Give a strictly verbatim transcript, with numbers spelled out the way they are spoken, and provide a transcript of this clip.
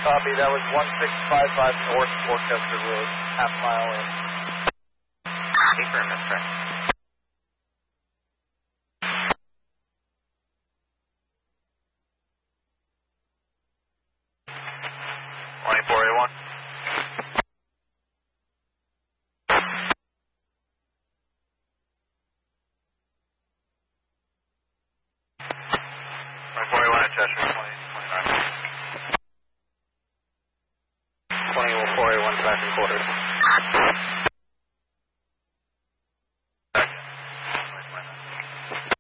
Copy, that was one six five five North Worcester Road, half mile in. Confirm, that's correct. twenty-four A one. twenty-four A one at Cheshire, twenty, twenty-nine. twenty-four A one, back and quarters.